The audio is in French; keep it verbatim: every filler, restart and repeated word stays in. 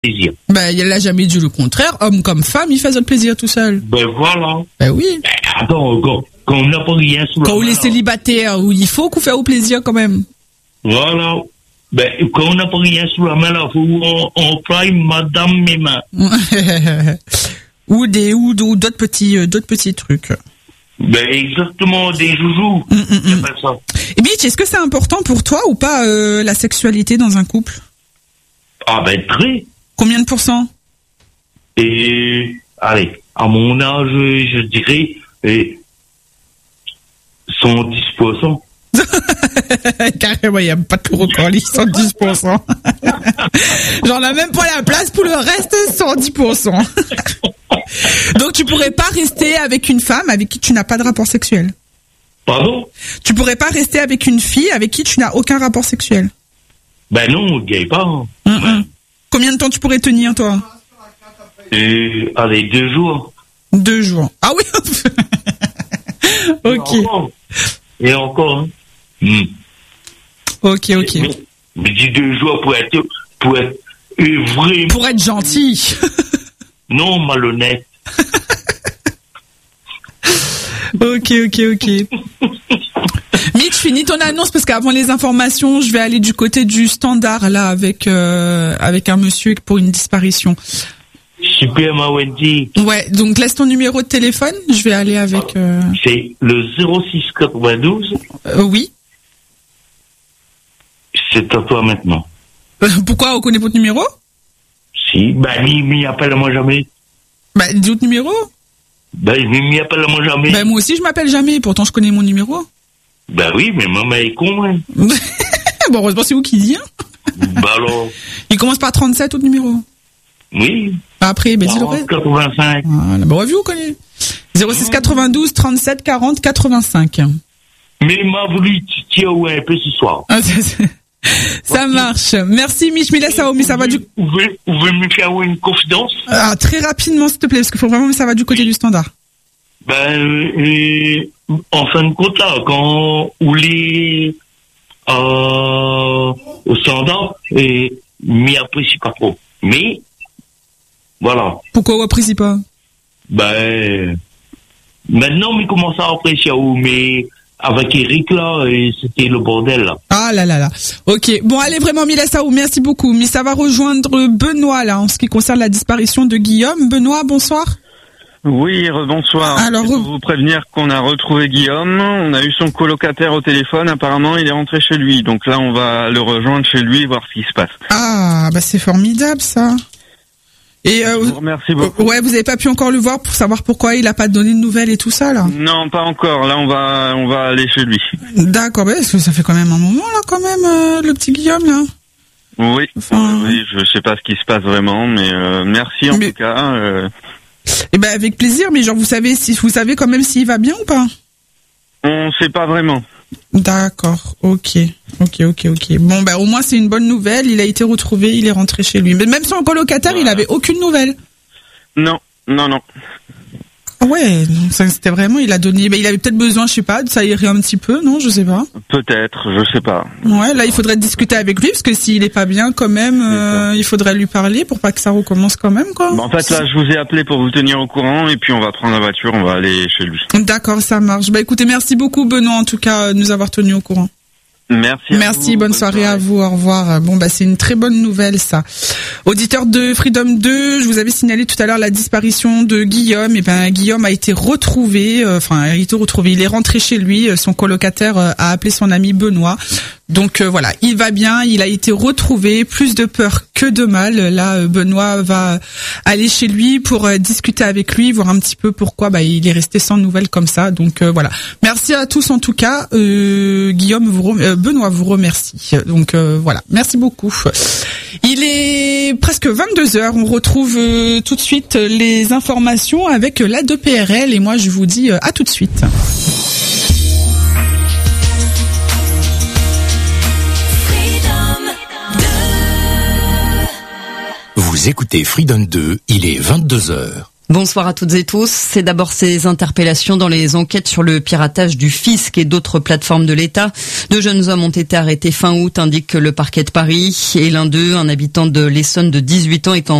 plaisir. Ben, il a jamais dit le contraire. Homme comme femme, il fait votre plaisir tout seul. Ben voilà. Ben oui. Ben, attends, quand, quand on n'a pas rien sous la main. Quand vous êtes célibataire, où il faut qu'on fasse au plaisir quand même. Voilà. Ben, quand on n'a pas rien sous la main, là, faut on, on travaille madame mes mains. ou des, ou d'autres petits, euh, d'autres petits trucs. Ben, exactement, des joujoux. Mm, mm, C'est mm. pas ça. Et Mitch, est-ce que c'est important pour toi ou pas, euh, la sexualité dans un couple? Ah, ben, très. Combien de pourcents? Et, allez, à mon âge, je dirais, et, cent dix pour cent. Carrément, il n'y a pas de pour encore, les cent dix pour cent. J'en ai même pas la place pour le reste, cent dix pour cent. Donc, tu pourrais pas rester avec une femme avec qui tu n'as pas de rapport sexuel. Pardon? Tu pourrais pas rester avec une fille avec qui tu n'as aucun rapport sexuel. Ben non, gay pas. Mm -mm. Combien de temps tu pourrais tenir, toi? Et, allez, deux jours. Deux jours. Ah oui. Ok. Et encore. Et encore, hein. Mm. Ok, ok. Mais, mais dis deux jours pour être, pour être, euh, vraiment. Pour être gentil. Non, malhonnête. Ok, ok, ok. Mitch, finis ton annonce parce qu'avant les informations, je vais aller du côté du standard là avec euh, avec un monsieur pour une disparition. Super, ma Wendy. Ouais, donc laisse ton numéro de téléphone. Je vais aller avec. Euh... C'est le zéro six quatre-vingt-douze. Euh, oui. C'est à toi maintenant. Euh, pourquoi on connaît votre numéro? Si, ben, il m'y appelle à moi jamais. Bah, dis votre numéro. Ben, il m'y appelle à moi jamais. Bah, moi aussi, je m'appelle jamais. Pourtant, je connais mon numéro. Ben oui, mais maman est con, hein. Bon, heureusement, c'est vous qui dites, hein. Ben alors. Il commence par trente-sept, votre numéro. Oui. Après, ben, dis le reste. quatre-vingt-cinq. Voilà. Bah, vu, vous connaissez. zéro six quatre-vingt-douze trente-sept quarante quatre-vingt-cinq. Mais il m'a voulu tirer ouais, un peu ce soir. Ah, ça marche. Merci, Mich. Mais là, ça va, mais ça va du... Vous pouvez, vous pouvez me faire une confidence? Ah, très rapidement, s'il te plaît, parce qu'il faut vraiment que ça va du côté du standard. Ben, euh, en fin de compte, là, quand on les, euh, au standard, et m'y apprécie pas trop. Mais, voilà. Pourquoi on apprécie pas? Ben, maintenant, mais commence à apprécier, mais avec Eric, là, et c'était le bordel, là. Ah là là là. Ok. Bon, allez, vraiment, Mila Sao, merci beaucoup. Mais ça va rejoindre Benoît, là, en ce qui concerne la disparition de Guillaume. Benoît, bonsoir. Oui, bonsoir. Alors, pour vous prévenir qu'on a retrouvé Guillaume, on a eu son colocataire au téléphone, apparemment il est rentré chez lui, donc là on va le rejoindre chez lui et voir ce qui se passe. Ah, bah c'est formidable ça. Et euh, Je vous remercie beaucoup. Ouais, vous avez pas pu encore le voir pour savoir pourquoi il a pas donné de nouvelles et tout ça là? Non, pas encore, là on va on va aller chez lui. D'accord, bah, parce que ça fait quand même un moment là quand même, euh, le petit Guillaume là. Oui, enfin... oui, je sais pas ce qui se passe vraiment, mais euh, merci en mais... tout cas. Euh... Eh ben avec plaisir, mais genre vous savez si vous savez quand même s'il va bien ou pas? On sait pas vraiment. D'accord, ok, ok, ok, ok. Bon ben au moins c'est une bonne nouvelle, il a été retrouvé, il est rentré chez lui. Mais même son colocataire, voilà. Il avait aucune nouvelle. Non, non, non. Ouais, donc ça c'était vraiment, il a donné, ben il avait peut-être besoin, je sais pas, de s'aérer un petit peu, non, je sais pas. Peut-être, je sais pas. Ouais, là il faudrait discuter avec lui parce que s'il est pas bien quand même, euh, il faudrait lui parler pour pas que ça recommence quand même quoi. Bon, en fait là, je vous ai appelé pour vous tenir au courant et puis on va prendre la voiture, on va aller chez lui. D'accord, ça marche. Bah écoutez, merci beaucoup Benoît en tout cas de nous avoir tenus au courant. Merci. Merci, vous, bonne, bonne soirée, soirée à vous, au revoir. Bon, bah, c'est une très bonne nouvelle, ça. Auditeur de Freedom deux, je vous avais signalé tout à l'heure la disparition de Guillaume. Et ben, Guillaume a été retrouvé, enfin, euh, il a été retrouvé. Il est rentré chez lui. Son colocataire euh, a appelé son ami Benoît. Donc, euh, voilà. Il va bien. Il a été retrouvé. Plus de peur que de mal. Là, euh, Benoît va aller chez lui pour euh, discuter avec lui, voir un petit peu pourquoi, bah, il est resté sans nouvelles comme ça. Donc, euh, voilà. Merci à tous, en tout cas. Euh, Guillaume vous rem... euh, Benoît vous remercie. Donc euh, voilà, merci beaucoup. Il est presque vingt-deux heures. On retrouve euh, tout de suite les informations avec la deux P R L et moi je vous dis euh, à tout de suite. Vous écoutez Freedom deux, il est vingt-deux heures. Bonsoir à toutes et tous. C'est d'abord ces interpellations dans les enquêtes sur le piratage du fisc et d'autres plateformes de l'État. Deux jeunes hommes ont été arrêtés fin août, indique le parquet de Paris. Et l'un d'eux, un habitant de l'Essonne de dix-huit ans, est en